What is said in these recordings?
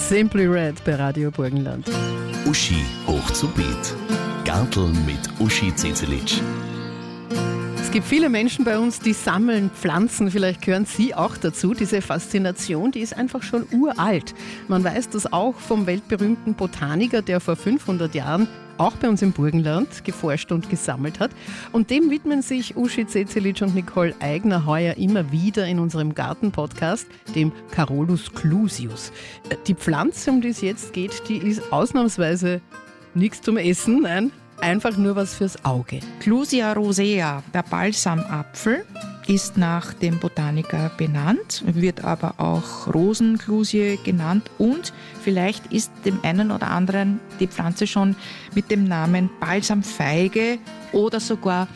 Simply Red bei Radio Burgenland. Uschi hoch zu Beet. Garteln mit Uschi Cecilic. Es gibt viele Menschen bei uns, die sammeln Pflanzen. Vielleicht gehören Sie auch dazu. Diese Faszination, die ist einfach schon uralt. Man weiß das auch vom weltberühmten Botaniker, der vor 500 Jahren auch bei uns im Burgenland geforscht und gesammelt hat. Und dem widmen sich Uschi Cecilic und Nicole Eigner heuer immer wieder in unserem Garten-Podcast, dem Carolus clusius. Die Pflanze, um die es jetzt geht, die ist ausnahmsweise nichts zum Essen, nein, einfach nur was fürs Auge. Clusia rosea, der Balsamapfel, ist nach dem Botaniker benannt, wird aber auch Rosenklusie genannt und vielleicht ist dem einen oder anderen die Pflanze schon mit dem Namen Balsamfeige oder sogar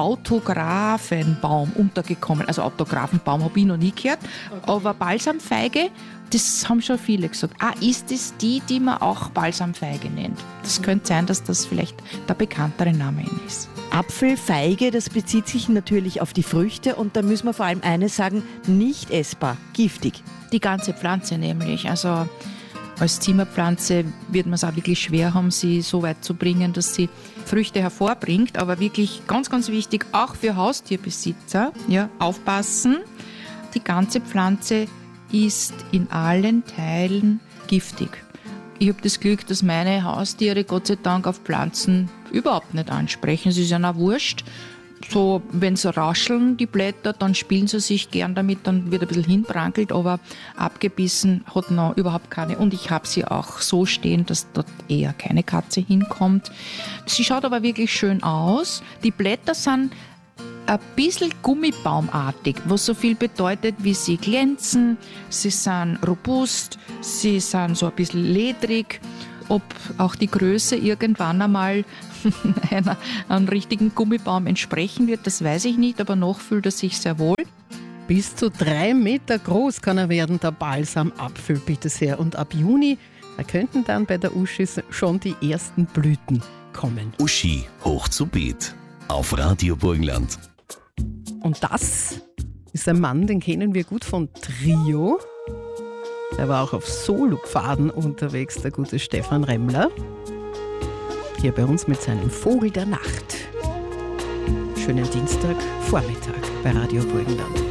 Autographenbaum untergekommen. Also Autographenbaum habe ich noch nie gehört, aber Balsamfeige, das haben schon viele gesagt. Ist es die man auch Balsamfeige nennt? Das könnte sein, dass das vielleicht der bekanntere Name ist. Apfel, Feige, das bezieht sich natürlich auf die Früchte und da müssen wir vor allem eines sagen, nicht essbar, giftig. Die ganze Pflanze nämlich, also als Zimmerpflanze wird man es auch wirklich schwer haben, sie so weit zu bringen, dass sie Früchte hervorbringt, aber wirklich ganz, ganz wichtig, auch für Haustierbesitzer, ja, aufpassen, die ganze Pflanze ist in allen Teilen giftig. Ich habe das Glück, dass meine Haustiere Gott sei Dank auf Pflanzen überhaupt nicht ansprechen. Es ist ja auch wurscht. So, wenn sie rascheln, die Blätter, dann spielen sie sich gern damit, dann wird ein bisschen hinbrankelt, aber abgebissen hat noch überhaupt keine. Und ich habe sie auch so stehen, dass dort eher keine Katze hinkommt. Sie schaut aber wirklich schön aus. Die Blätter sind ein bisschen gummibaumartig, was so viel bedeutet, wie sie glänzen, sie sind robust, sie sind so ein bisschen ledrig. Ob auch die Größe irgendwann einmal einem richtigen Gummibaum entsprechen wird, das weiß ich nicht, aber noch fühlt er sich sehr wohl. Bis zu 3 Meter groß kann er werden, der Balsamapfel, bitte sehr. Und ab Juni, da könnten dann bei der Uschi schon die ersten Blüten kommen. Uschi hoch zu Beet auf Radio Burgenland. Und das ist ein Mann, den kennen wir gut von Trio. Der war auch auf Solopfaden unterwegs, der gute Stefan Remmler. Hier bei uns mit seinem Vogel der Nacht. Schönen Dienstagvormittag bei Radio Burgenland.